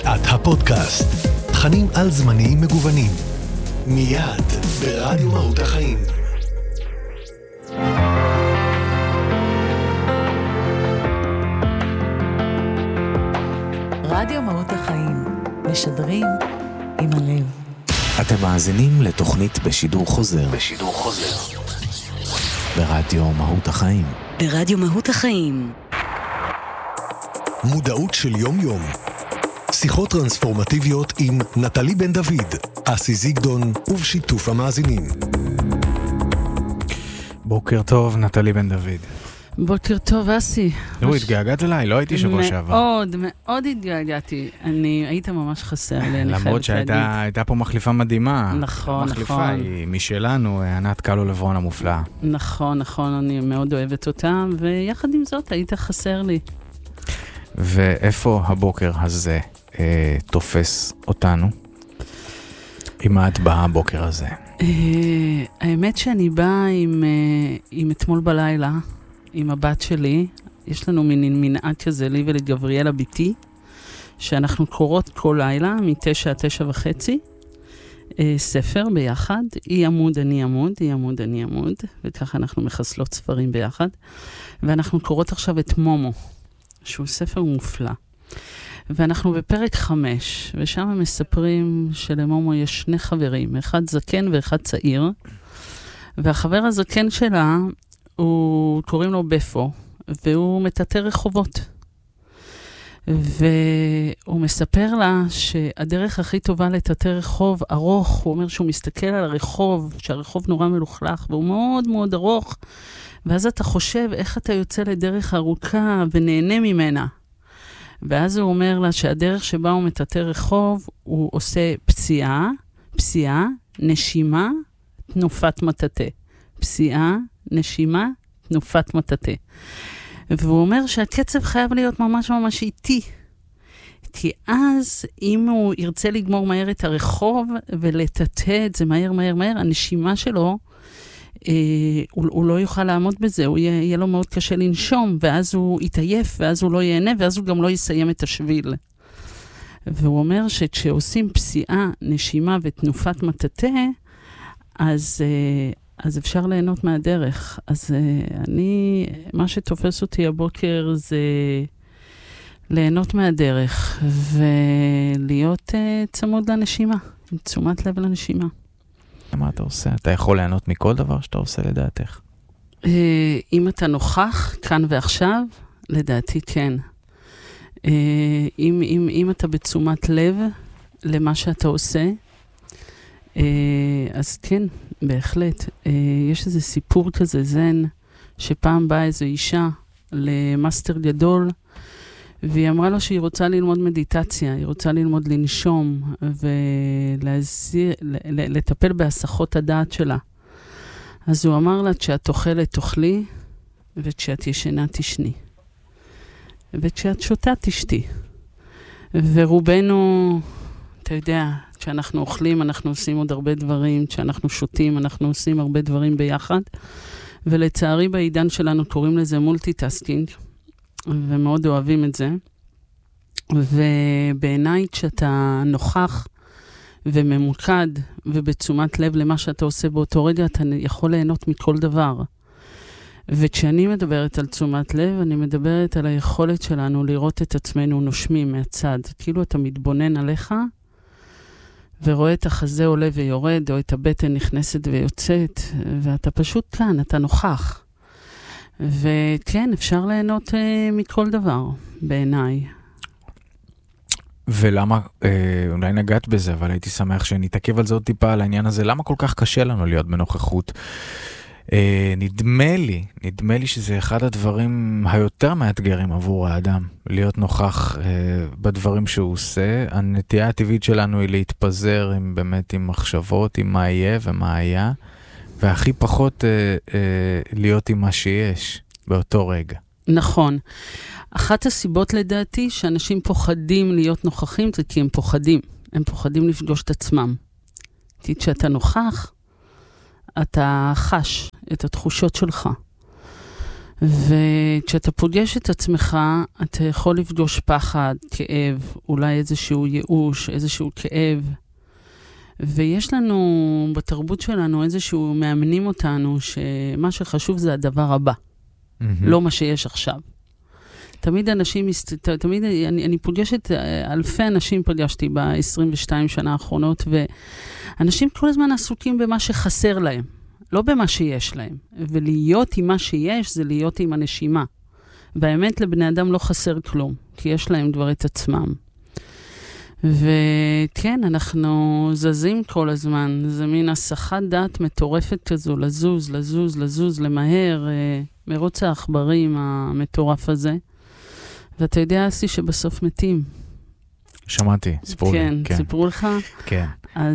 שעת הפודקאסט. תכנים על זמניים מגוונים. מיד ברדיו מהות החיים. רדיו מהות החיים. משדרים עם הלב. אתם מאזינים לתוכנית בשידור חוזר. ברדיו מהות החיים. ברדיו מהות החיים. מודעות של יום יום. שיחות טרנספורמטיביות עם נטלי בן דוד, אסי זיגדון ובשיתוף המאזינים. בוקר טוב, נטלי בן דוד. בוקר טוב, אסי. התגעגעת אליי, לא הייתי שבוע שעבר. מאוד התגעגעתי. היית ממש חסר לי, למרות שהייתה פה מחליפה מדהימה. נכון. מחליפה היא משלנו, ענת קלו לברון המופלאה. נכון, אני מאוד אוהבת אותה, ויחד עם זאת היית חסר לי. ואיפה הבוקר הזה תופס אותנו? עם מה את באה הבוקר הזה? האמת שאני באה עם אתמול בלילה, עם הבת שלי. יש לנו מנהג כזה, לי ולגבריאלה ביתי, שאנחנו קוראות כל לילה, 9 עד 9:30, ספר ביחד. היא עמוד, אני עמוד, וככה אנחנו מחסלות ספרים ביחד. ואנחנו קוראות עכשיו את מומו, שהוא ספר מופלא. ואנחנו בפרק 5, ושם מספרים שלמומו יש 2 חברים, אחד זקן ואחד צעיר, והחבר הזקן שלה, קוראים לו בפו, והוא מטאטא רחובות. והוא מספר לה שהדרך הכי טובה לטאטא רחוב ארוך, הוא אומר שהוא מסתכל על הרחוב, שהרחוב נורא מלוכלך, והוא מאוד מאוד ארוך, ואז אתה חושב איך אתה יוצא לדרך ארוכה ונהנה ממנה. ואז הוא אומר לה שהדרך שבה הוא מטאטא רחוב, הוא עושה פסיעה, נשימה, תנופת מטאטא. פסיעה, נשימה, תנופת מטאטא. והוא אומר שהקצב חייב להיות ממש ממש איטי. כי אז אם הוא ירצה לגמור מהר את הרחוב ולטאטא את זה מהר, הנשימה שלו, הוא לא יוכל לעמוד בזה, יהיה לו מאוד קשה לנשום, ואז הוא יתעייף, ואז הוא לא ייהנה, ואז הוא גם לא יסיים את השביל. והוא אומר שכשעושים פסיעה, נשימה ותנופת מטאטא, אז אפשר ליהנות מהדרך. אז מה שתופס אותי הבוקר זה ליהנות מהדרך, ולהיות צמוד לנשימה, עם תשומת לב לנשימה. מה אתה עושה? אתה יכול ליהנות מכל דבר שאתה עושה לדעתך? אם אתה נוכח כאן ועכשיו, לדעתי כן. אם אתה בתשומת לב למה שאתה עושה, אז כן, בהחלט. יש איזה סיפור כזה זן, שפעם באה איזו אישה למאסטר גדול, והיא אמרה לו שהיא רוצה ללמוד מדיטציה, היא רוצה ללמוד לנשום, ולטפל בהסחות הדעת שלה. אז הוא אמר לה, כשאת אוכלת, תאכלי, וכשאת ישנה, תשני. וכשאת שותה, תשתי. ורובנו, אתה יודע, כשאנחנו אוכלים, אנחנו עושים עוד הרבה דברים, כשאנחנו שותים, אנחנו עושים הרבה דברים ביחד, ולצערי בעידן שלנו קוראים לזה מולטיטאסקינג, ומאוד אוהבים את זה. ובעיניי כשאתה נוכח וממוקד ובתשומת לב למה שאתה עושה באותו רגע, אתה יכול ליהנות מכל דבר. וכשאני מדברת על תשומת לב, אני מדברת על היכולת שלנו לראות את עצמנו נושמים מהצד. כאילו אתה מתבונן עליך ורואה את החזה עולה ויורד, או את הבטן נכנסת ויוצאת, ואתה פשוט כאן, אתה נוכח. וכן, אפשר ליהנות מכל דבר, בעיניי. ולמה, אולי נגעת בזה, אבל הייתי שמח שנתעכב על זה עוד טיפה, על העניין הזה, למה כל כך קשה לנו להיות בנוכחות? נדמה לי שזה אחד הדברים היותר מאתגרים עבור האדם, להיות נוכח בדברים שהוא עושה. הנטייה הטבעית שלנו היא להתפזר עם מחשבות, עם מה יהיה ומה היה, והכי פחות להיות עם מה שיש באותו רגע. נכון. אחת הסיבות לדעתי שאנשים פוחדים להיות נוכחים זה כי הם פוחדים לפגוש את עצמם. כי כשאתה נוכח, אתה חש את התחושות שלך. וכשאתה פוגש את עצמך, אתה יכול לפגוש פחד, כאב, אולי איזשהו ייאוש, איזשהו כאב. ויש לנו, בתרבות שלנו, איזשהו, מאמנים אותנו, שמה שחשוב זה הדבר הבא, לא מה שיש עכשיו. תמיד אנשים, אני פוגשת, אלפי אנשים פגשתי ב-22 שנה האחרונות, ואנשים כל הזמן עסוקים במה שחסר להם, לא במה שיש להם. ולהיות עם מה שיש, זה להיות עם הנשימה. באמת לבני אדם לא חסר כלום, כי יש להם דבר את עצמם. וכן, אנחנו זזים כל הזמן, זה מין הסחת דעת מטורפת כזו, לזוז, למהר, מרוץ העכברים המטורף הזה. ואתה יודע, אסי, שבסוף מתים. שמעתי, סיפרו לי. כן, סיפרו לך? כן.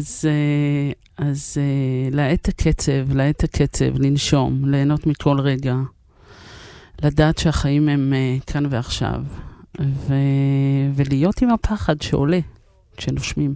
אז להט הקצב, לנשום, ליהנות מכל רגע, לדעת שהחיים הם כאן ועכשיו, ולהיות עם הפחד שעולה כשנושמים.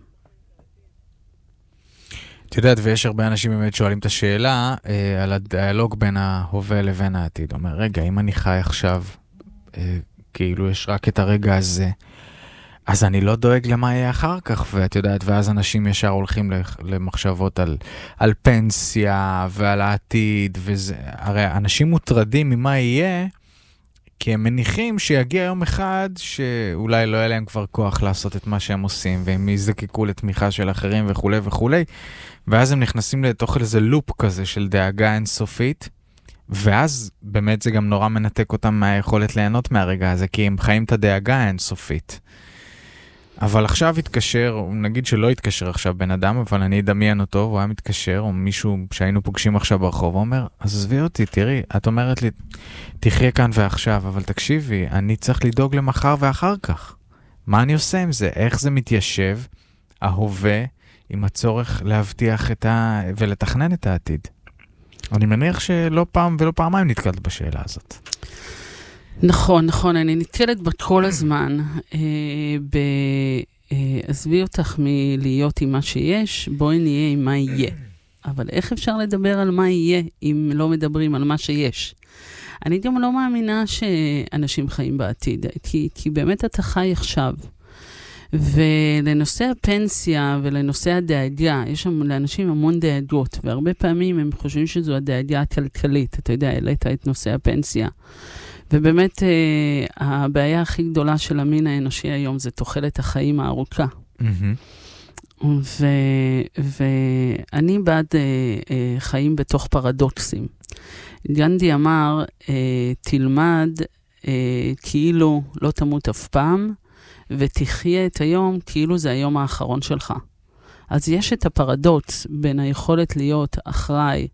את יודעת, ויש הרבה אנשים באמת שואלים את השאלה על הדיאלוג בין ההווה לבין העתיד. אומר, רגע, אם אני חי עכשיו, כאילו יש רק את הרגע הזה, אז אני לא דואג למה יהיה אחר כך, ואת יודעת, ואז אנשים ישר הולכים למחשבות על פנסיה ועל העתיד, וזה, הרי אנשים מוטרדים ממה יהיה, כי הם מניחים שיגיע יום אחד שאולי לא יהיה להם כבר כוח לעשות את מה שהם עושים, והם יזדקקו לתמיכה של אחרים וכו' וכו', ואז הם נכנסים לתוך איזה לופ כזה של דאגה אינסופית, ואז באמת זה גם נורא מנתק אותם מהיכולת ליהנות מהרגע הזה, כי הם חיים את הדאגה האינסופית. אבל עכשיו התקשר, נגיד שלא התקשר עכשיו בן אדם, אבל אני אדמיין אותו, הוא היה מתקשר, או מישהו שהיינו פוגשים עכשיו ברחוב, הוא אומר, אז עזבי אותי, תראי, את אומרת לי, תחיה כאן ועכשיו, אבל תקשיבי, אני צריך לדאוג למחר ואחר כך. מה אני עושה עם זה? איך זה מתיישב, ההווה, עם הצורך להבטיח ולתכנן את העתיד? אני מניח שלא פעם ולא פעמיים נתקלת בשאלה הזאת. נכון, אני נתקלת בה כל הזמן. עזבי אותך מלהיות עם מה שיש, בואי נהיה עם מה יהיה. אבל איך אפשר לדבר על מה יהיה אם לא מדברים על מה שיש? אני גם לא מאמינה שאנשים חיים בעתיד, כי באמת אתה חי עכשיו. ולנושא הפנסיה ולנושא הדאגה, יש שם לאנשים המון דאגות, והרבה פעמים הם חושבים שזו הדאגה הכלכלית. אתה יודע, העלית את נושא הפנסיה. ובאמת, הבעיה הכי גדולה של המין האנושי היום זה תוחלת החיים הארוכה. ואני בעד חיים בתוך פרדוקסים. גנדי אמר, תלמד כאילו לא תמות אף פעם, ותחיה את היום כאילו זה היום האחרון שלך. אז יש את הפרדוקס בין היכולת להיות אחראי,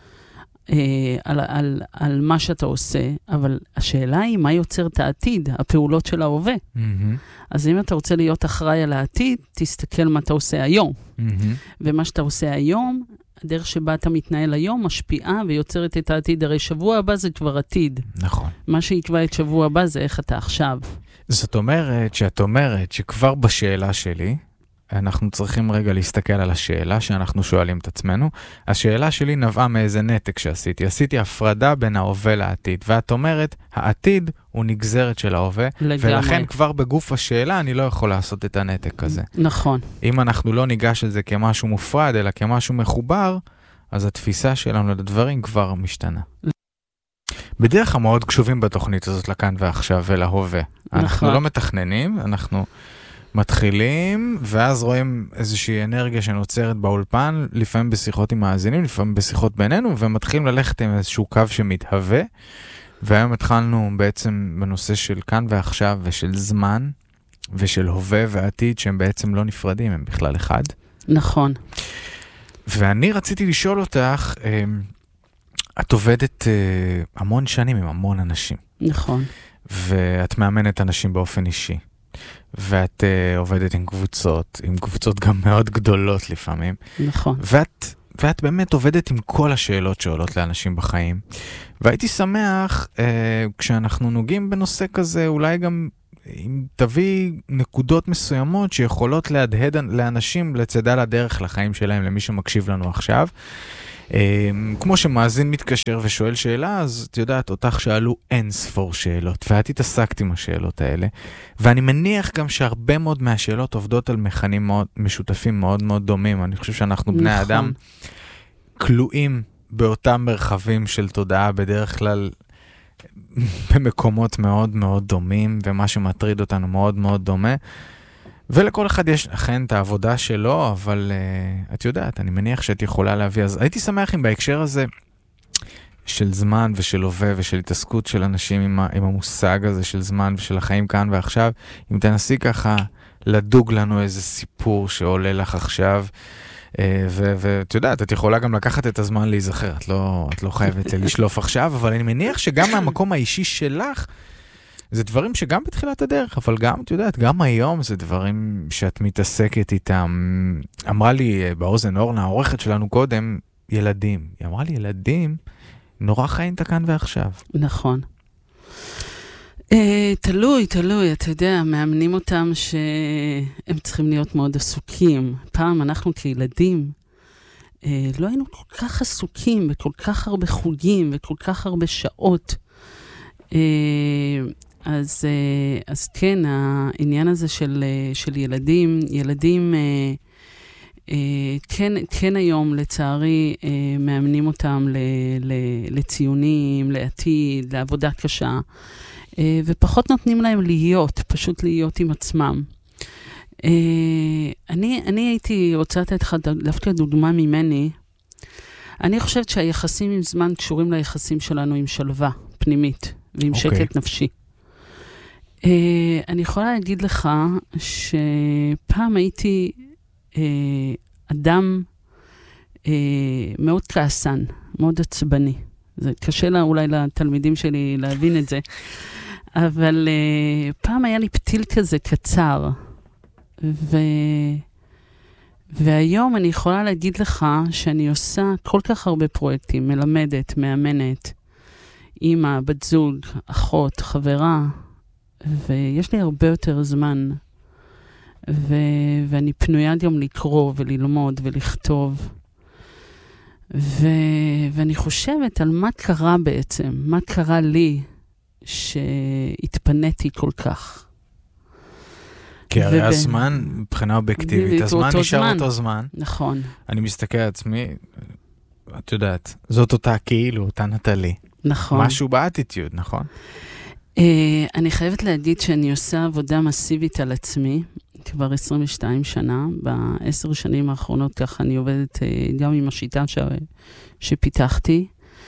על מה שאתה עושה, אבל השאלה היא מה יוצר את העתיד, הפעולות של ההווה. אז אם אתה רוצה להיות אחראי על העתיד, תסתכל מה אתה עושה היום. ומה שאתה עושה היום, הדרך שבה אתה מתנהל היום, משפיעה ויוצרת את העתיד. הרי שבוע הבא זה כבר עתיד. נכון. מה שיקבע את שבוע הבא זה איך אתה עכשיו. זאת אומרת, שאת אומרת שכבר בשאלה שלי, אנחנו צריכים רגע להסתכל על השאלה שאנחנו שואלים את עצמנו. השאלה שלי נבעה מאיזה נתק שעשיתי. עשיתי הפרדה בין ההווה לעתיד. ואת אומרת, העתיד הוא נגזרת של ההווה. לגמרי. ולכן כבר בגוף השאלה אני לא יכול לעשות את הנתק הזה. נכון. אם אנחנו לא ניגש על זה כמשהו מופרד, אלא כמשהו מחובר, אז התפיסה שלנו לדברים כבר משתנה. בדרך כלל מאוד קשובים בתוכנית הזאת לכאן ועכשיו ולהווה. נכון. אנחנו לא מתכננים, אנחנו מתחילים, ואז רואים איזושהי אנרגיה שנוצרת באולפן, לפעמים בשיחות עם מאזינים, לפעמים בשיחות בינינו, ומתחילים ללכת עם איזשהו קו שמתהווה, והיום התחלנו בעצם בנושא של כאן ועכשיו, ושל זמן, ושל הווה ועתיד, שהם בעצם לא נפרדים, הם בכלל אחד. נכון. ואני רציתי לשאול אותך, את עובדת המון שנים עם המון אנשים. נכון. ואת מאמנת אנשים באופן אישי. ואת עובדת עם קבוצות גם מאוד גדולות לפעמים. נכון. ואת באמת עובדת עם כל השאלות שעולות לאנשים בחיים. והייתי שמח, כשאנחנו נוגעים בנושא כזה, אולי גם אם תביא נקודות מסוימות שיכולות להדהד לאנשים לצדה לדרך לחיים שלהם, למי שמקשיב לנו עכשיו. כמו שמאזין מתקשר ושואל שאלה, אז את יודעת, אותך שאלו אין ספור שאלות, ואת התעסקת עם השאלות האלה, ואני מניח גם שהרבה מאוד מהשאלות עובדות על מכנים מאוד, משותפים מאוד מאוד דומים. אני חושב שאנחנו בני האדם כלואים באותם מרחבים של תודעה, בדרך כלל במקומות מאוד מאוד דומים, ומה שמטריד אותנו מאוד מאוד דומה, ולכל אחד יש אכן את העבודה שלו, אבל את יודעת, אני מניח שאת יכולה להביא. אז הייתי שמח אם בהקשר הזה של זמן ושל הווה ושל התעסקות של אנשים עם המושג הזה של זמן ושל החיים כאן ועכשיו, אם תנסי ככה לדוג לנו איזה סיפור שעולה לך עכשיו, ואת יודעת, את יכולה גם לקחת את הזמן להיזכר, את לא חייבת לשלוף עכשיו, אבל אני מניח שגם מהמקום האישי שלך, זה דברים שגם בתחילת הדרך, אבל גם, את יודעת, גם היום זה דברים שאת מתעסקת איתם. אמרה לי באוזן אורנה, העורכת שלנו קודם, ילדים. היא אמרה לי, ילדים, נורא חיים את כאן ועכשיו. נכון. תלוי, אתה יודע, מאמנים אותם שהם צריכים להיות מאוד עסוקים. פעם אנחנו כילדים, לא היינו כל כך עסוקים, וכל כך הרבה חוגים, וכל כך הרבה שעות. אז כן, העניין הזה של ילדים כן היום לצערי מאמנים אותם לציונים, לעתיד, לעבודה קשה, ופחות נותנים להם פשוט להיות עם עצמם. אני הייתי רוצה לתת לך דווקא דוגמה ממני. אני חושבת שהיחסים עם זמן קשורים ליחסים שלנו עם שלווה פנימית ועם שקט נפשי. אני יכולה להגיד לך שפעם הייתי אדם מאוד כעסן, מאוד עצבני. זה קשה אולי לתלמידים שלי להבין את זה, אבל פעם היה לי פתיל כזה קצר, והיום אני יכולה להגיד לך שאני עושה כל כך הרבה פרויקטים, מלמדת, מאמנת, אמא, בת זוג, אחות, חברה, ויש לי הרבה יותר זמן, ואני פנויה גם לקרוא וללמוד ולכתוב, ואני חושבת על מה קרה בעצם, מה קרה לי שהתפניתי כל כך. כי הרי הזמן, מבחינה אובייקטיבית, הזמן נשאר אותו זמן. נכון. אני מסתכל על עצמי, את יודעת, זאת אותה כאילו, אותה נטלי. נכון. משהו באטיטיוד, נכון? אני חייבת להגיד שאני עושה עבודה מסיבית על עצמי, כבר 22 שנה, ב10 שנים האחרונות ככה אני עובדת גם עם השיטה שפיתחתי,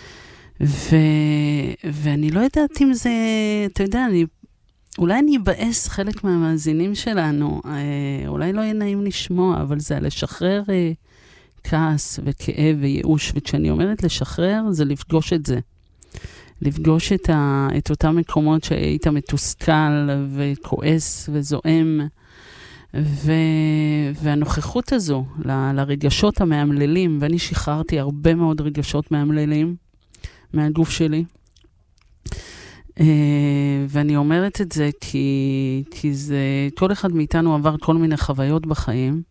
ואני לא יודעת אם זה, אתה יודע, אולי אני אבאס חלק מהמאזינים שלנו, אולי לא יהיה נעים לשמוע, אבל זה לשחרר כעס וכאב וייאוש, וכשאני אומרת לשחרר, זה לפגוש את זה. לפגוש את אותם מקומות שהיית מתוסכל וכועס וזועם, והנוכחות הזו לרגשות המאמללים, ואני שחררתי הרבה מאוד רגשות מאמללים מהגוף שלי, ואני אומרת את זה כי זה, כל אחד מאיתנו עבר כל מיני חוויות בחיים,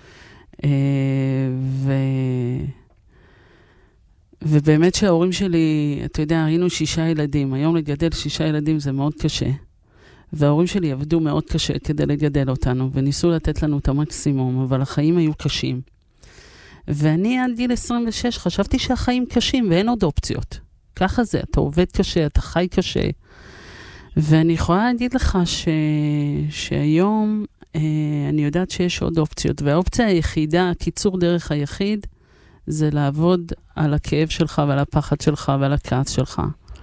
ובאמת שההורים שלי, אתה יודע, היינו 6 ילדים, היום לגדל 6 ילדים זה מאוד קשה, וההורים שלי עבדו מאוד קשה כדי לגדל אותנו, וניסו לתת לנו את המקסימום, אבל החיים היו קשים. ואני עד גיל 26 חשבתי שהחיים קשים ואין עוד אופציות. ככה זה, אתה עובד קשה, אתה חי קשה. ואני יכולה להגיד לך שהיום אני יודעת שיש עוד אופציות, והאופציה היחידה, קיצור דרך היחיד, זה לעבוד על הכאב שלך ועל הפחד שלך ועל הכעס שלך.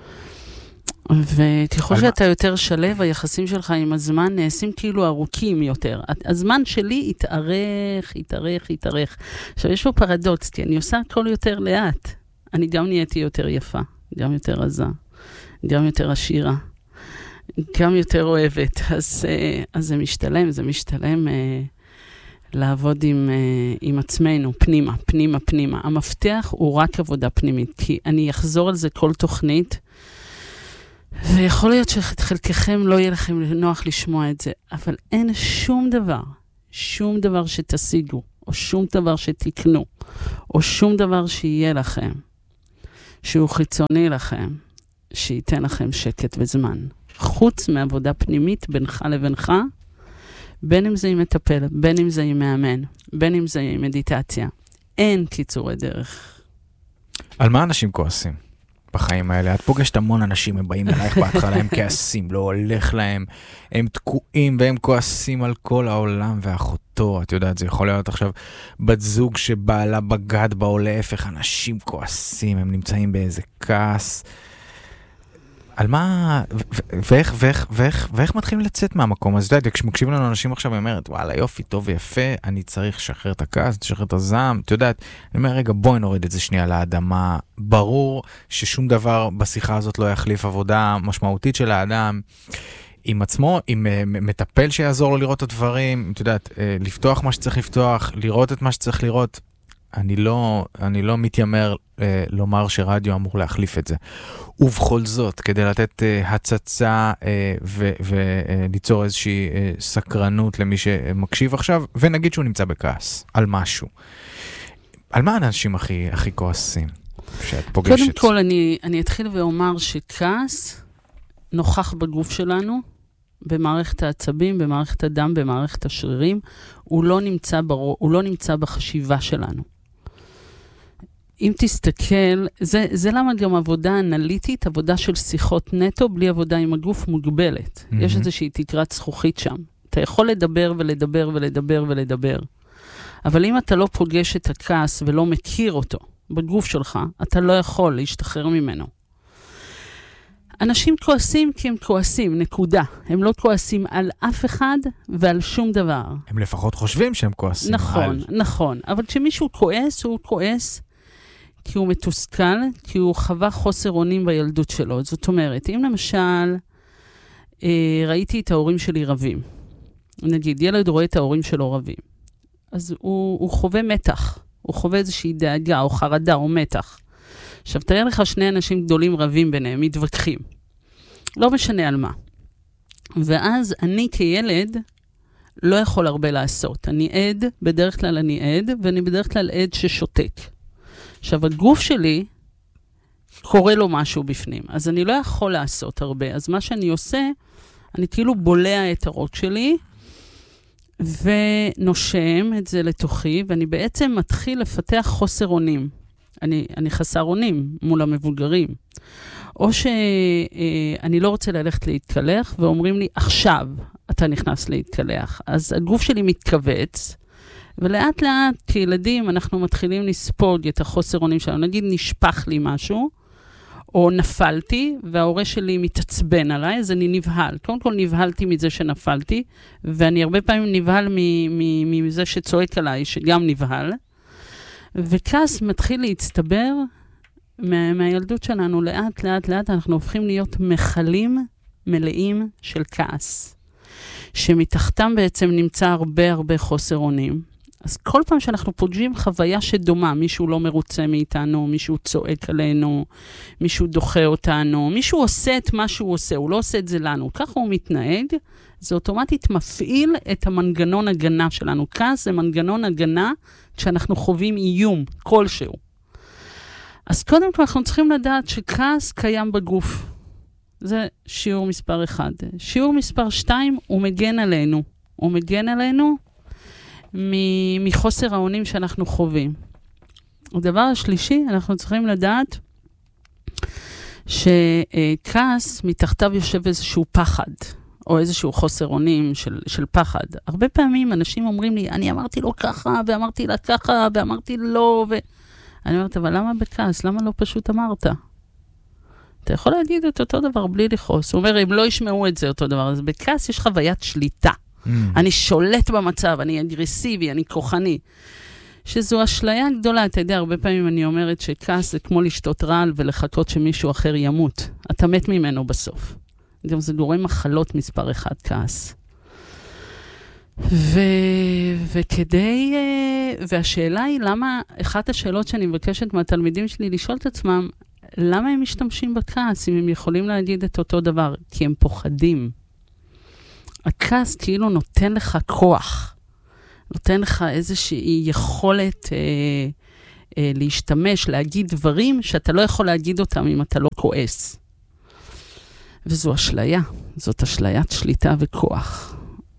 וככל שאתה יותר שלב, היחסים שלך עם הזמן נעשים כאילו ארוכים יותר. הזמן שלי יתארך. עכשיו, יש פה פרדוקס, כי אני עושה הכל יותר לאט. אני גם נהייתי יותר יפה, גם יותר עזה, גם יותר עשירה, גם יותר אוהבת. אז זה משתלם לעבוד עם עצמנו, פנימה. המפתח הוא רק עבודה פנימית, כי אני אחזור על זה כל תוכנית, ויכול להיות שחלקכם לא יהיה לכם נוח לשמוע את זה, אבל אין שום דבר שתשיגו או שום דבר שתקנו, או שום דבר שיהיה לכם, שהוא חיצוני לכם, שייתן לכם שקט וזמן. חוץ מעבודה פנימית בינך לבינך, בין אם זה עם מטפל, בין אם זה עם מאמן, בין אם זה עם מדיטציה. אין קיצורי דרך. על מה אנשים כועסים בחיים האלה? את פוגשת המון אנשים, הם באים אלייך בהתחלה, הם כעסים, לא הולך להם, הם תקועים והם כועסים על כל העולם ואחותו. את יודעת, זה יכול להיות עכשיו בת זוג שבעלה בגד בה או להפך, אנשים כועסים, הם נמצאים באיזה כעס. על מה, ואיך מתחילים לצאת מהמקום? אז אתה יודע, כשמקשיבים לנו אנשים עכשיו, הם אומרת, וואלה, יופי, טוב ויפה, אני צריך לשחרר את הכעס, לשחרר את הזעם, אתה יודעת, אני אומר, רגע, בואי נוריד את זה שנייה לאדמה. ברור ששום דבר בשיחה הזאת לא יחליף עבודה משמעותית של האדם, עם עצמו, עם מטפל שיעזור לו לראות את הדברים, אתה יודעת, לפתוח מה שצריך לפתוח, לראות את מה שצריך לראות. אני לא מתיימר לומר שרדיו אמור להחליף את זה. ובכל זאת, כדי לתת הצצה וליצור איזושהי סקרנות למי שמקשיב עכשיו, ונגיד שהוא נמצא בכעס על משהו. על מה האנשים הכי כועסים שאת פוגשת? קודם כל, אני אתחיל ואומר שכעס נוכח בגוף שלנו, במערכת העצבים, במערכת הדם, במערכת השרירים, הוא לא נמצא בחשיבה שלנו. אם תסתכל, זה למה גם עבודה אנליטית, עבודה של שיחות נטו, בלי עבודה עם הגוף מוגבלת. יש איזושהי תקרת זכוכית שם. אתה יכול לדבר ולדבר ולדבר ולדבר. אבל אם אתה לא פוגש את הכעס ולא מכיר אותו בגוף שלך, אתה לא יכול להשתחרר ממנו. אנשים כועסים כי הם כועסים, נקודה. הם לא כועסים על אף אחד ועל שום דבר. הם לפחות חושבים שהם כועסים. נכון, נכון. אבל כשמישהו כועס, הוא כועס כי הוא מתוסכל, כי הוא חווה חוסר אונים בילדות שלו. זאת אומרת, אם למשל ראיתי את ההורים שלי רבים, נגיד, ילד רואה את ההורים שלו רבים, אז הוא חווה מתח, הוא חווה איזושהי דאגה או חרדה או מתח. עכשיו, תראה לך שני אנשים גדולים רבים ביניהם, מתווכחים. לא משנה על מה. ואז אני כילד לא יכול הרבה לעשות. אני עד, בדרך כלל אני עד, ואני בדרך כלל עד ששותק. עכשיו, הגוף שלי קורה לו משהו בפנים, אז אני לא יכול לעשות הרבה. אז מה שאני עושה, אני כאילו בולע את הראש שלי, ונושם את זה לתוכי, ואני בעצם מתחיל לפתח חוסר אונים. אני חסר אונים מול המבוגרים. או שאני לא רוצה ללכת להתקלח, ואומרים לי, עכשיו אתה נכנס להתקלח. אז הגוף שלי מתכווץ, ולאט לאט כילדים אנחנו מתחילים לספוג את החוסר אונים שלנו. נגיד נשפך לי משהו, או נפלתי, וההורה שלי מתעצבן עליי, אז אני נבהל. קודם כל נבהלתי מזה שנפלתי, ואני הרבה פעמים נבהל מזה שצועק עליי, שגם נבהל. וכעס מתחיל להצטבר מהילדות שלנו, לאט, לאט, לאט, אנחנו הופכים להיות מחלים מלאים של כעס, שמתחתם בעצם נמצא הרבה חוסר אונים. אז כל פעם שאנחנו פוגשים חוויה שדומה, מישהו לא מרוצה מאיתנו, מישהו צועק עלינו, מישהו דוחה אותנו, מישהו עושה את מה שהוא עושה, הוא לא עושה את זה לנו, ככה הוא מתנהג, זה אוטומטית מפעיל את המנגנון הגנה שלנו. כעס זה מנגנון הגנה כשאנחנו חווים איום כלשהו. אז קודם כל אנחנו צריכים לדעת שכעס קיים בגוף. זה שיעור מספר 1. שיעור מספר 2 הוא מגן עלינו. הוא מגן עלינו מחוסר האונים שאנחנו חווים. הדבר השלישי, אנחנו צריכים לדעת שכעס מתחתיו יושב איזשהו פחד. או איזשהו חוסר אונים של פחד. הרבה פעמים אנשים אומרים לי, אני אמרתי לו ככה, ואמרתי לה ככה, ואמרתי לו, אני אומרת, אבל למה בכעס? למה לא פשוט אמרת? אתה יכול להגיד את אותו דבר בלי לכעוס. הוא אומר, אם לא ישמעו את זה אותו דבר, אז בכעס יש חוויית שליטה. אני שולט במצב, אני אגרסיבי, אני כוחני. שזו אשליה גדולה, אתה יודע, הרבה פעמים אני אומרת שכעס זה כמו לשתות רעל ולחכות שמישהו אחר ימות. אתה מת ממנו בסוף. גם זה גורם מחלות מספר 1, כעס. והשאלה היא למה, אחת השאלות שאני מבקשת מהתלמידים שלי לשאול את עצמם, למה הם משתמשים בכעס אם הם יכולים להגיד את אותו דבר? כי הם פוחדים. הכעס כאילו נותן לך כוח. נותן לך איזושהי יכולת להשתמש, להגיד דברים שאתה לא יכול להגיד אותם אם אתה לא כועס. וזו אשליה, זאת אשליית שליטה וכוח.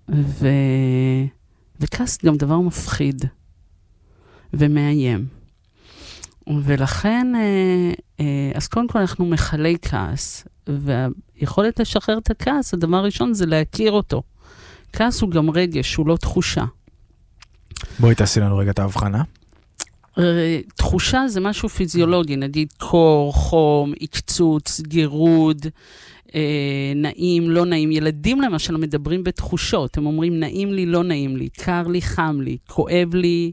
וכעס גם דבר מפחיד ומאיים. ולכן, אז קודם כל אנחנו מחלי כעס, והיכולת לשחרר את הכעס, הדבר הראשון זה להכיר אותו. כעס הוא גם רגש, הוא לא תחושה. בואי תעשי לנו רגע את ההבחנה. תחושה זה משהו פיזיולוגי, נגיד קור, חום, עקצוץ, גירוד, נעים, לא נעים. ילדים למשל מדברים בתחושות, הם אומרים נעים לי, לא נעים לי, קר לי, חם לי, כואב לי,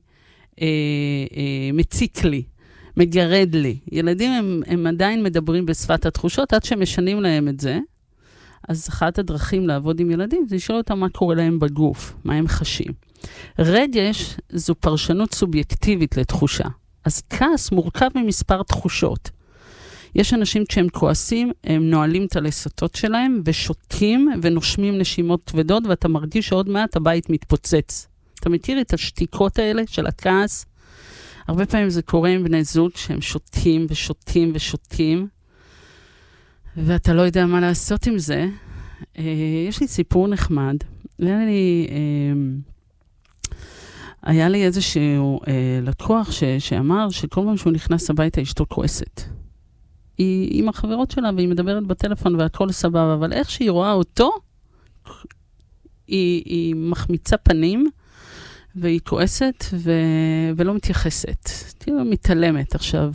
מציק לי, מגרד לי. ילדים הם עדיין מדברים בשפת התחושות, עד שמשנים להם את זה. אז אחת הדרכים לעבוד עם ילדים זה לשאול אותם מה קורה להם בגוף, מה הם חשים. רגש זו פרשנות סובייקטיבית לתחושה. אז כעס מורכב ממספר תחושות. יש אנשים כשהם כועסים, הם נועלים את הלסתות שלהם ושותקים ונושמים נשימות כבדות, ואתה מרגיש שעוד מעט הבית מתפוצץ. אתה מכיר את השתיקות האלה של הכעס? הרבה פעמים זה קורה עם בני זוג שהם שותקים ושותקים ושותקים, ואתה לא יודע מה לעשות עם זה. יש לי סיפור נחמד. היה לי איזשהו לקוח שאמר שכל פעם שהוא נכנס הביתה אשתו כועסת. היא עם החברות שלה והיא מדברת בטלפון והכל סבבה, אבל איך שהיא רואה אותו, היא מחמיצה פנים והיא כועסת ולא מתייחסת. כאילו מתעלמת. עכשיו,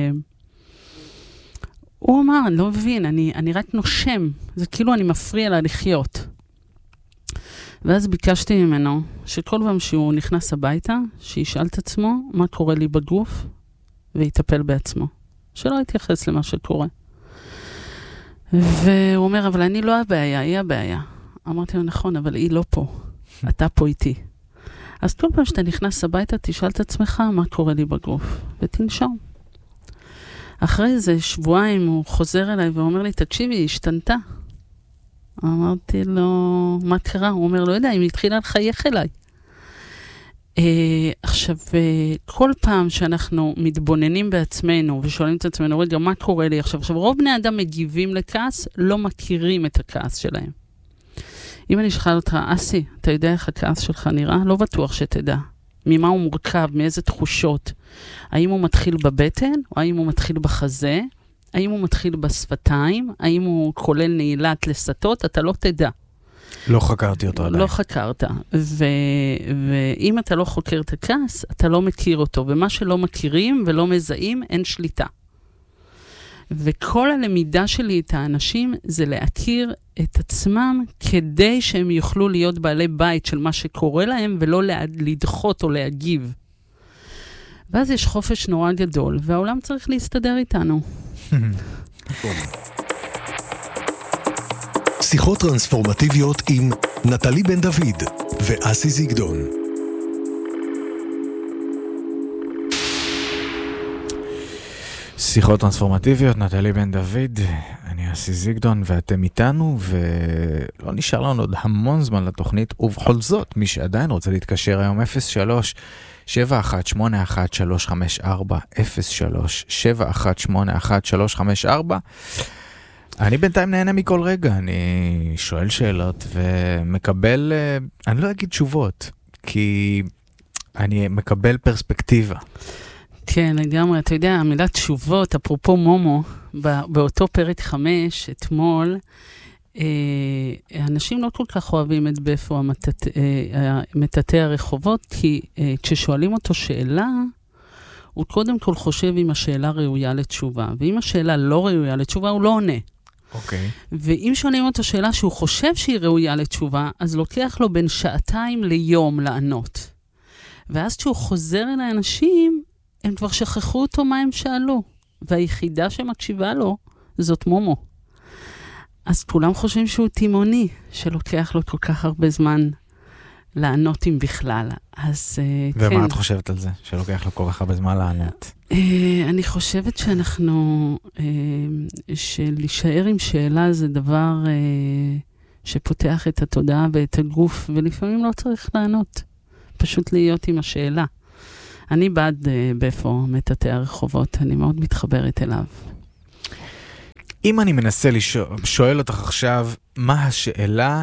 הוא אמר, אני לא מבין, אני רק נושם. זה כאילו אני מפריע לה לחיות. ואז ביקשתי ממנו שכל פעם שהוא נכנס הביתה, שישאל את עצמו מה קורה לי בגוף, ויטפל בעצמו. שלא יתייחס למה שקורה. והוא אומר, אבל אני לא הבעיה, היא הבעיה. אמרתי לו, נכון, אבל היא לא פה. אתה פה איתי. אז כל פעם שאתה נכנס הביתה, תשאל את עצמך מה קורה לי בגוף, ותנשום. אחרי איזה שבועיים הוא חוזר אליי ואומר לי, תקשיבי, היא השתנתה. אמרתי לו, מה קרה? הוא אומר, לא יודע, אם התחילה לחייך אליי. עכשיו, כל פעם שאנחנו מתבוננים בעצמנו ושואלים את עצמנו, רגע, מה קורה לי עכשיו? עכשיו, רוב בני אדם מגיבים לכעס, לא מכירים את הכעס שלהם. אם אני אשאל אותך, אסי, אתה יודע איך הכעס שלך נראה? לא בטוח שתדע. ממה הוא מורכב, מאיזה תחושות. האם הוא מתחיל בבטן, או האם הוא מתחיל בחזה? האם הוא מתחיל בשפתיים? האם הוא כולל נעילת לסתות? אתה לא תדע. לא חקרתי אותו עדיין. לא חקרת. ואם אתה לא חוקר את הכעס, אתה לא מכיר אותו. ומה שלא מכירים ולא מזהים, אין שליטה. וכל הלמידה שלי את האנשים זה להכיר את עצמם כדי שהם יוכלו להיות בעלי בית של מה שקורה להם ולא לדחות או להגיב. ואז יש חופש נורא גדול והעולם צריך להסתדר איתנו. שיחות טרנספורמטיביות עם נטלי בן דוד ואסי זיגדון. שיחות טרנספורמטיביות, נטלי בן דוד, אני אסי זיגדון ואתם איתנו, ולא נשאר לנו עוד המון זמן לתוכנית, ובכל זאת, מי שעדיין רוצה להתקשר היום 03-7181-354, 03-7181-354, אני בינתיים נהנה מכל רגע, אני שואל שאלות ומקבל, אני לא אגיד תשובות, כי אני מקבל פרספקטיבה. כן, לגמרי, אתה יודע, המילה תשובות, אפרופו מומו, באותו פרק 5, אתמול, אנשים לא כל כך אוהבים את בפו מטאטא הרחובות, כי כששואלים אותו שאלה, הוא קודם כל חושב אם השאלה ראויה לתשובה, ואם השאלה לא ראויה לתשובה, הוא לא עונה. אוקיי. ואם שואלים אותו שאלה שהוא חושב שהיא ראויה לתשובה, אז לוקח לו בין שעתיים ליום לענות. ואז כשהוא חוזר אל האנשים, הם כבר שכחו אותו מה הם שאלו, והיחידה שמקשיבה לו זאת מומו. אז כולם חושבים שהוא תימוני, שלוקח לו כל כך הרבה זמן לענות אם בכלל. אז ומה כן. את חושבת על זה, שלוקח לו כל כך הרבה זמן לענות? אני חושבת שאנחנו, שלהישאר עם שאלה זה דבר שפותח את התודעה ואת הגוף, ולפעמים לא צריך לענות. פשוט להיות עם השאלה. אני בעד בפו מטאטא הרחובות, אני מאוד מתחברת אליו. אם אני מנסה שואל אותך עכשיו, מה השאלה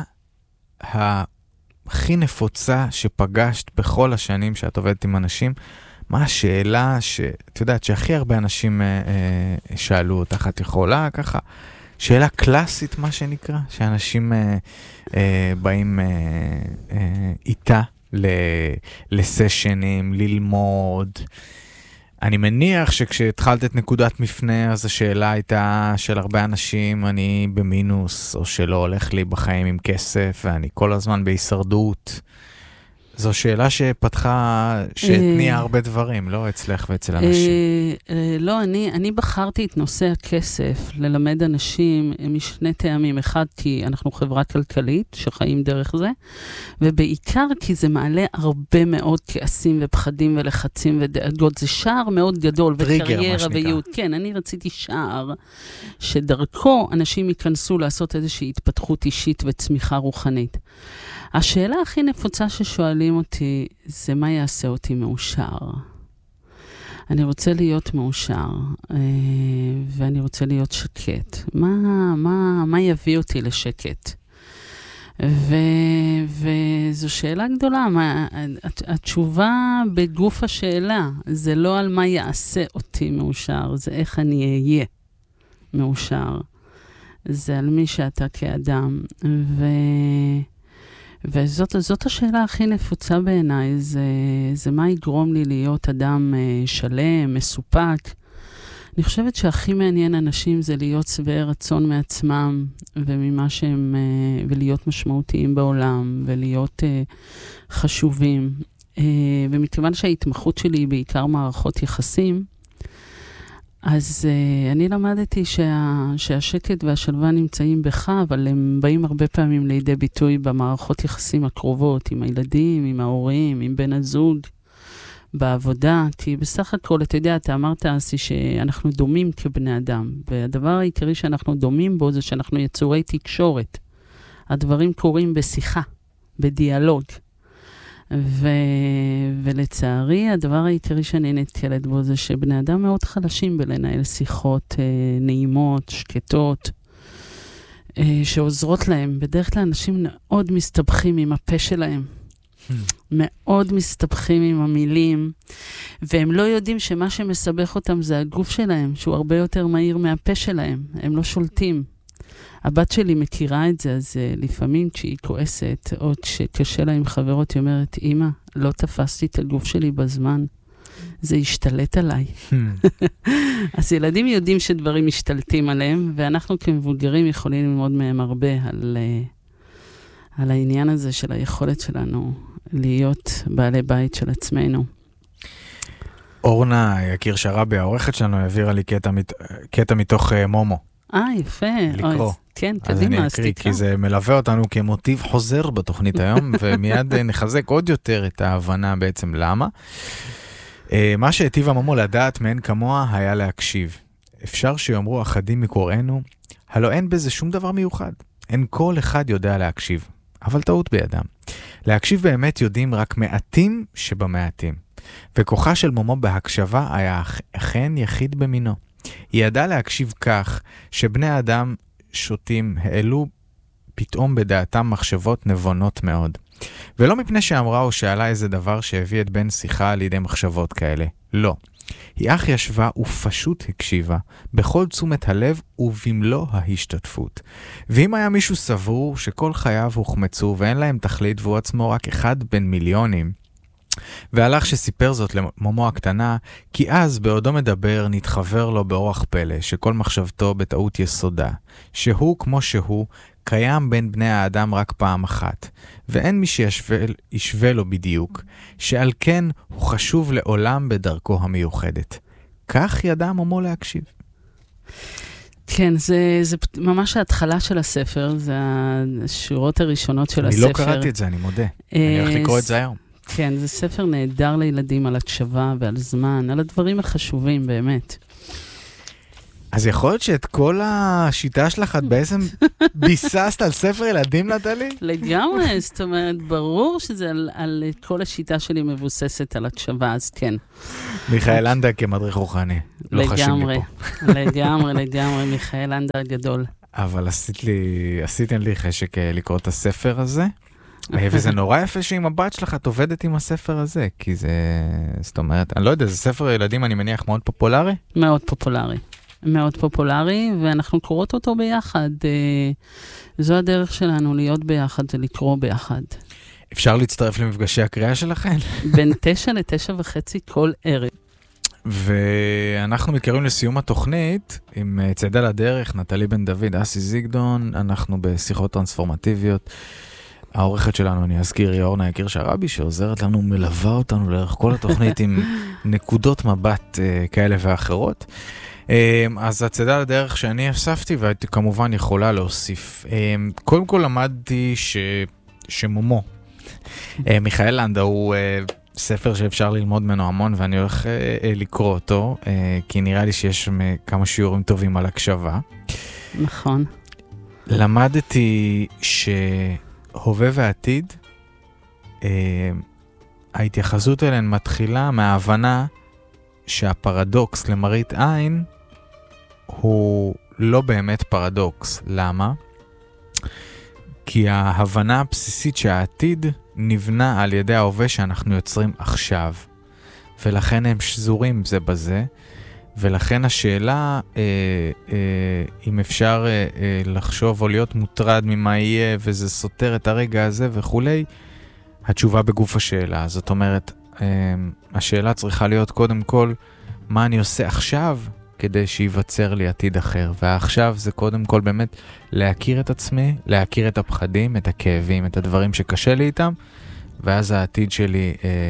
הכי נפוצה שפגשת בכל השנים שאת עובדת עם אנשים? מה השאלה שאת יודעת שהכי הרבה אנשים שאלו אותך? את יכולה ככה? שאלה קלאסית, מה שנקרא, שאנשים באים איתה לסשנים, ללמוד. אני מניח שכשהתחלת את נקודת מפנה, אז השאלה הייתה של הרבה אנשים, אני במינוס, או שלא הולך לי בחיים עם כסף, ואני כל הזמן בהישרדות. זו שאלה שפתחה, שהתניעה הרבה דברים, לא אצלך ואצל אנשים. לא, אני בחרתי את נושא הכסף ללמד אנשים משני טעמים. אחד, כי אנחנו חברה כלכלית שחיים דרך זה, ובעיקר כי זה מעלה הרבה מאוד כעסים ופחדים ולחצים ודאגות. זה שער מאוד גדול, וקריירה וייעוד. כן, אני רציתי שער שדרכו אנשים ייכנסו לעשות איזושהי התפתחות אישית וצמיחה רוחנית. השאלה הכי נפוצה ששואלים אותי זה מה יעשה אותי מאושר. אני רוצה מאושר, ואני רוצה להיות שקט. מה יביא אותי לשקט? וזו שאלה גדולה. התשובה בגוף השאלה, זה לא על מה יעשה אותי מאושר, זה איך אני אהיה מאושר. זה על מי שאתה כאדם. וזאת השאלה הכי נפוצה בעיניי, זה מה יגרום לי להיות אדם שלם, מסופק. אני חושבת שהכי מעניין אנשים זה להיות שבעי רצון מעצמם, וממה שהם, ולהיות משמעותיים בעולם, ולהיות חשובים. ומכיוון שההתמחות שלי היא בעיקר מערכות יחסים, אז אני למדתי שהשקט והשלווה נמצאים בך, אבל הם באים הרבה פעמים לידי ביטוי במערכות יחסים הקרובות, עם הילדים, עם ההורים, עם בן הזוג, בעבודה. כי בסך הכל, אתה יודע, אתה אמרת שאנחנו דומים כבני אדם, והדבר העיקרי שאנחנו דומים בו זה שאנחנו יצורי תקשורת. הדברים קורים בשיחה, בדיאלוג. ולצערי, הדבר העיקרי שאני נתקלת בו זה שבני אדם מאוד חלשים בלנהל שיחות נעימות, שקטות, שעוזרות להם. בדרך כלל אנשים מאוד מסתבכים עם הפה שלהם. מאוד מסתבכים עם המילים, והם לא יודעים שמה שמסבך אותם זה הגוף שלהם, שהוא הרבה יותר מהיר מהפה שלהם. הם לא שולטים. הבת שלי מכירה את זה, אז לפעמים כשהיא כועסת, או כשקשה לה עם חברות, היא אומרת, אמא, לא תפסתי את הגוף שלי בזמן, זה השתלט עליי. אז ילדים יודעים שדברים משתלטים עליהם, ואנחנו כמבוגרים יכולים ללמוד מהם הרבה על העניין הזה של היכולת שלנו להיות בעלי בית של עצמנו. אורנה יקיר שרבי, העורכת שלנו, העבירה לי קטע מתוך מומו. יפה. לקרוא. כן, קדימה, אז אני אקריא, כי זה מלווה אותנו כמוטיב חוזר בתוכנית היום, ומיד נחזק עוד יותר את ההבנה בעצם למה. מה שהטיבה מומו לדעת מאין כמוה היה להקשיב. אפשר שיאמרו אחדים מקוראינו, הלא אין בזה שום דבר מיוחד. אין כל אחד יודע להקשיב, אבל טעות בידם. להקשיב באמת יודעים רק מעטים שבמעטים. וכוחה של מומו בהקשבה היה אכן יחיד במינו. היא ידעה להקשיב כך שבני האדם שוטים העלו פתאום בדעתם מחשבות נבונות מאוד. ולא מפני שאמרה או שאלה איזה דבר שהביא את בן שיחה לידי מחשבות כאלה. לא. היא אך ישבה ופשוט הקשיבה, בכל תשומת הלב ובמלוא ההשתתפות. ואם היה מישהו סבור שכל חייו הוחמצו ואין להם תכלית והוא עצמו רק אחד בין מיליונים, והלך שסיפר זאת למומו הקטנה, כי אז בעודו מדבר נתחבר לו באורח פלא, שכל מחשבתו בטעות יסודה, שהוא כמו שהוא, קיים בין בני האדם רק פעם אחת, ואין מי שישווה לו בדיוק, שעל כן הוא חשוב לעולם בדרכו המיוחדת. כך ידע מומו להקשיב. כן, זה ממש ההתחלה של הספר, זה השורות הראשונות של הספר. אני לא קראתי את זה, אני מודה. אני הולך לקרוא את זה היום. כן, זה ספר נהדר לילדים על הקשבה ועל זמן, על הדברים החשובים באמת. אז יכול להיות שאת כל השיטה שלך את בעצם ביססת על ספר ילדים, נטלי? לגמרי, זאת אומרת, ברור שזה על כל השיטה שלי מבוססת על הקשבה, אז כן. מיכאל לנדה כמדריך רוחני, לא חשים לי פה. לגמרי, מיכאל לנדה הגדול. אבל עשיתם לי חשק לקרוא את הספר הזה, וזה נורא יפה שעם הבת שלך את עובדת עם הספר הזה, כי זה, זאת אומרת, אני לא יודע, זה ספר ילדים, אני מניח, מאוד פופולרי? מאוד פופולרי, ואנחנו קוראות אותו ביחד. זו הדרך שלנו, להיות ביחד ולקרוא ביחד. אפשר להצטרף למפגשי הקריאה שלכם? בין 9 ל9:30 כל ערב. ואנחנו מכירים לסיום התוכנית עם צעדה לדרך, נטלי בן דוד, אסי זיגדון, אנחנו בשיחות טרנספורמטיביות. העורכת שלנו, אני אזכיר, היא אורנה יקיר שרבי, שעוזרת לנו, מלווה אותנו לאורך כל התוכנית עם נקודות מבט כאלה ואחרות. אז הצעדה לדרך שאני אספתי, והייתי כמובן יכולה להוסיף. קודם כל למדתי שמומו, מיכאל לנדה, הוא ספר שאפשר ללמוד ממנו המון, ואני הולך לקרוא אותו, כי נראה לי שיש כמה שיעורים טובים על הקשבה. נכון. למדתי שהווה ועתיד, ההתייחסות אליהן מתחילה מההבנה שהפרדוקס למראית עין הוא לא באמת פרדוקס. למה? כי ההבנה הבסיסית שהעתיד נבנה על ידי ההווה שאנחנו יוצרים עכשיו, ולכן הם שזורים זה בזה, ולכן השאלה אם אפשר לחשוב או להיות מוטרד ממה יהיה וזה סותר את הרגע הזה וכולי, התשובה בגוף השאלה. זאת אומרת, השאלה צריכה להיות קודם כל מה אני עושה עכשיו כדי שיווצר לי עתיד אחר, ועכשיו זה קודם כל באמת להכיר את עצמי, להכיר את הפחדים, את הכאבים, את הדברים שקשה לי איתם, ואז העתיד שלי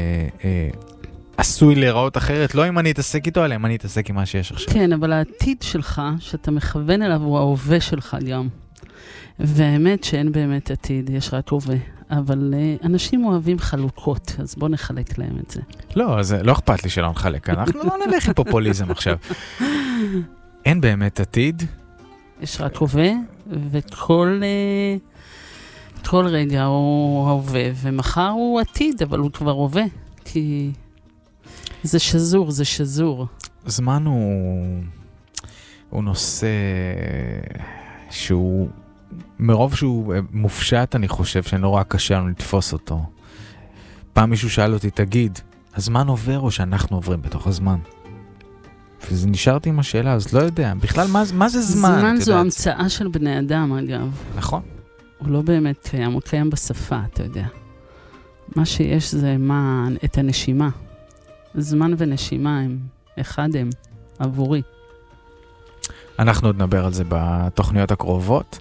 עשוי להיראות אחרת, לא אם אני אתעסק איתו, אלא אם אני אתעסק עם מה שיש עכשיו. כן, אבל העתיד שלך, שאתה מכוון אליו, הוא ההווה שלך גם. והאמת שאין באמת עתיד, יש רק הווה. אבל אנשים אוהבים חלוקות, אז בוא נחלק להם את זה. לא, אז לא אכפת לי שלא נחלק, אנחנו לא נלך עם פופוליזם עכשיו. אין באמת עתיד. יש רק הווה, וכל רגע הוא הווה, ומחר הוא עתיד, אבל הוא כבר הווה, כי זה שזור. זמן הוא נושא שהוא מרוב שהוא מופשט, אני חושב שנורא קשה לנו לתפוס אותו. פעם מישהו שאל אותי, תגיד, הזמן עובר או שאנחנו עוברים בתוך הזמן? וזה נשארתי עם השאלה, אז לא יודע. בכלל, מה זה זמן? זמן זו המצאה של בני אדם, אגב. נכון. הוא לא באמת קיים, הוא קיים בשפה, אתה יודע. מה שיש זה את הנשימה. זמן ונשימה הם אחד הם, עבורי. אנחנו עוד נדבר על זה בתוכניות הקרובות.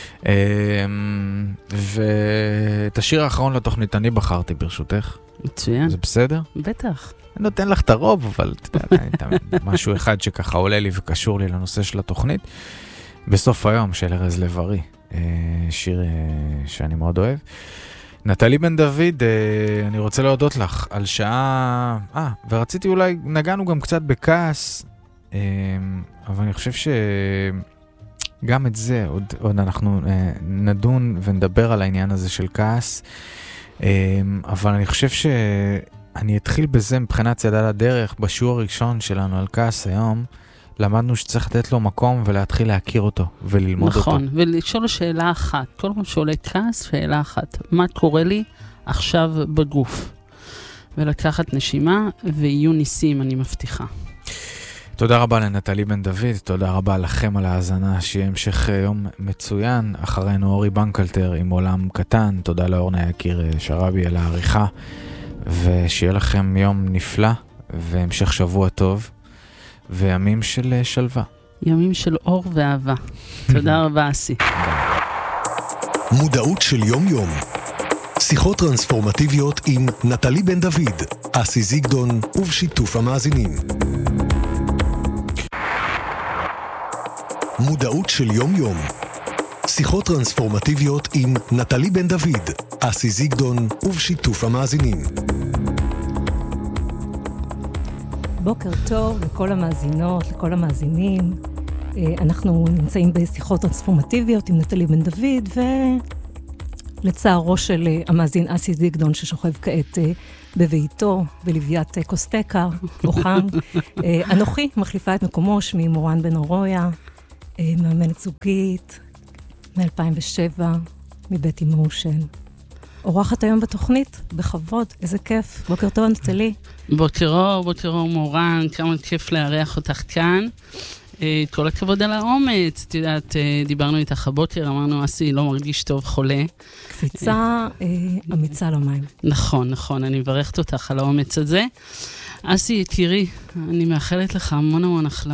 ואת השיר האחרון לתוכנית אני בחרתי ברשותך. מצוין. זה בסדר? בטח. אני נותן לך את הרוב, אבל משהו אחד שככה עולה לי וקשור לי לנושא של התוכנית. בסוף היום של ארז לב-ארי, שיר שאני מאוד אוהב. נטלי בן דוד, אני רוצה להודות לך על שעה... ורציתי אולי, נגענו גם קצת בכעס, אבל אני חושב שגם את זה עוד אנחנו נדון ונדבר על העניין הזה של כעס, אבל אני חושב שאני אתחיל בזה מבחינת צעדה לדרך. בשיעור הראשון שלנו על כעס היום, למדנו שצריך לתת לו מקום ולהתחיל להכיר אותו וללמוד אותו. נכון, ולשאול שאלה אחת. כל פעם שעולה כעס, שאלה אחת. מה קורה לי עכשיו בגוף? ולקחת נשימה, ויהיו ניסים, אני מבטיחה. תודה רבה לנטלי בן דוד, תודה רבה לכם על ההאזנה, שיהיה המשך יום מצוין. אחרינו אורי בנקלטר עם עולם קטן, תודה לאורנה יקיר שרבי על העריכה, ושיהיה לכם יום נפלא והמשך שבוע טוב. וימים של שלווה. ימים של אור ואהבה. תודה רבה, אסי. מודעות של יום-יום. שיחות טרנספורמטיביות עם נטלי בן דוד, אסי זיגדון ובשיתוף המאזינים. מודעות של יום-יום. שיחות טרנספורמטיביות עם נטלי בן דוד, אסי זיגדון ובשיתוף המאזינים. בוקר טוב לכל המאזינות, לכל המאזינים. אנחנו נמצאים בשיחות טרנספורמטיביות עם נטלי בן דוד, ולצערו של המאזין אסי זיגדון, ששוכב כעת בביתו, בלוויית קוסטקה, אוחם. אנוכי מחליפה את מקומו, שמי מורן בן אורויה, מאמנת זוגית, מ-2007, מבית אימושן. אורחת היום בתוכנית, בכבוד, איזה כיף. בוקר טוב, נטלי. בוקר אור, מורן, כמה כיף לארח אותך כאן. כל הכבוד על האומץ, את יודעת, דיברנו איתך הבוקר, אמרנו, אסי לא מרגיש טוב, חולה. קפיצה אמיצה למים. נכון, אני מברכת אותך על האומץ הזה. אסי, יקירי, אני מאחלת לך המון החלמה.